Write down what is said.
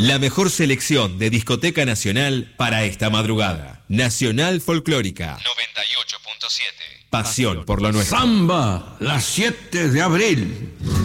La mejor selección de discoteca nacional para esta madrugada. Nacional Folclórica 98.7. Pasión por lo nuestro. Samba, las 7 de abril.